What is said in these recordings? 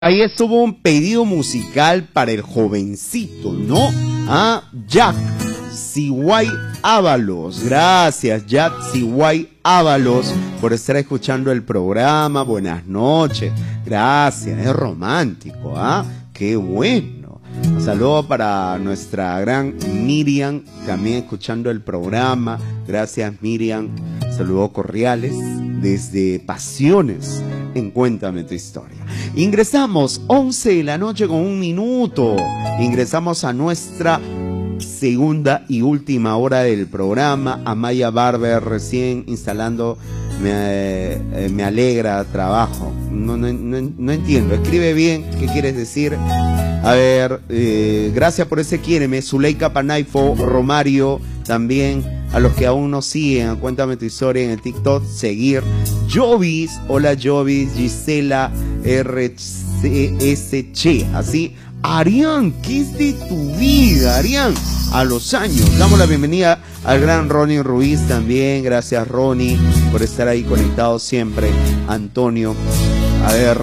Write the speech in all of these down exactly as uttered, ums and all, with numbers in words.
Ahí estuvo un pedido musical para el jovencito, ¿no? Ah, Jack Siway Ábalos. Gracias, Jack Siway Ábalos, por estar escuchando el programa. Buenas noches. Gracias, es romántico, ¿ah? Qué bueno. Un saludo para nuestra gran Miriam, también escuchando el programa. Gracias, Miriam. Saludos cordiales desde Pasiones en Cuéntame tu Historia. Ingresamos once de la noche con un minuto. Ingresamos a nuestra segunda y última hora del programa. Amaya Barber recién instalando. Me, eh, me alegra, trabajo. No, no, no, no entiendo. Escribe bien. ¿Qué quieres decir? A ver, eh, gracias por ese quiéreme. Zuleika Panaifo, Romario, también a los que aún no siguen, Cuéntame tu Historia en el TikTok, seguir. Jovis, hola Jovis, Gisela R C S Che, así. Arián, ¿qué es de tu vida, Arián? A los años. Damos la bienvenida al gran Ronnie Ruiz también. Gracias, Ronnie, por estar ahí conectado siempre. Antonio, a ver.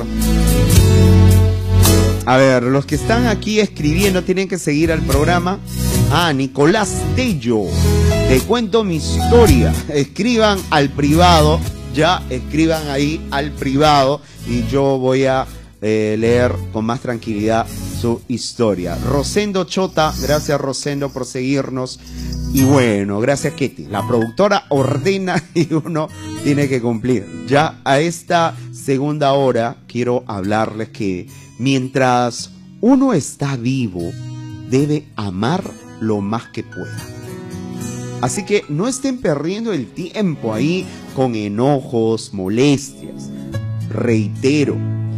A ver, los que están aquí escribiendo tienen que seguir al programa. Ah, Nicolás Tello, te cuento mi historia. Escriban al privado, ya, escriban ahí al privado y yo voy a eh, leer con más tranquilidad su historia. Rosendo Chota, gracias Rosendo por seguirnos. Y bueno, gracias Ketty. La productora ordena y uno tiene que cumplir. Ya a esta segunda hora quiero hablarles que mientras uno está vivo, debe amar lo más que pueda. Así que no estén perdiendo el tiempo ahí con enojos, molestias. Reitero,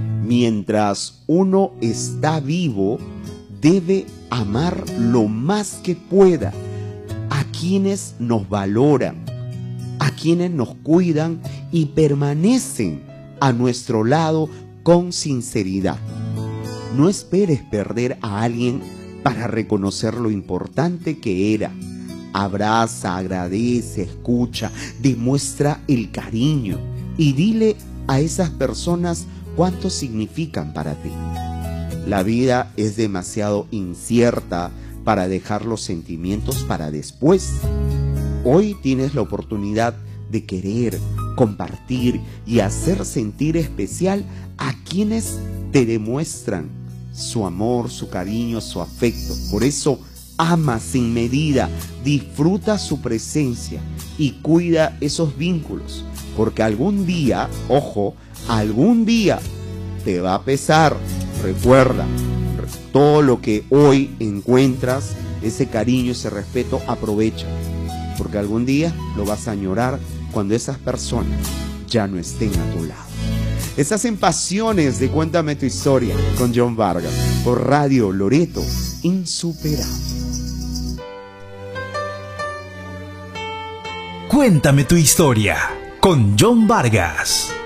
mientras uno está vivo, debe amar lo más que pueda a quienes nos valoran, a quienes nos cuidan y permanecen a nuestro lado con sinceridad. No esperes perder a alguien para reconocer lo importante que era. Abraza, agradece, escucha, demuestra el cariño y dile a esas personas cuánto significan para ti. La vida es demasiado incierta para dejar los sentimientos para después. Hoy tienes la oportunidad de querer, compartir y hacer sentir especial a quienes te demuestran su amor, su cariño, su afecto. Por eso ama sin medida, disfruta su presencia y cuida esos vínculos, porque algún día, ojo, algún día te va a pesar. Recuerda, todo lo que hoy encuentras, ese cariño, ese respeto, aprovecha, porque algún día lo vas a añorar cuando esas personas ya no estén a tu lado. Estás en Pasiones de Cuéntame tu Historia con John Vargas por Radio Loreto, insuperable. Cuéntame tu historia con John Vargas.